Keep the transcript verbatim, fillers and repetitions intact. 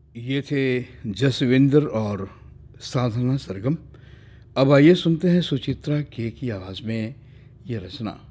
ये थे जसविंदर और साधना सरगम। अब आइए सुनते हैं सुचित्रा के की आवाज़ में ये रचना।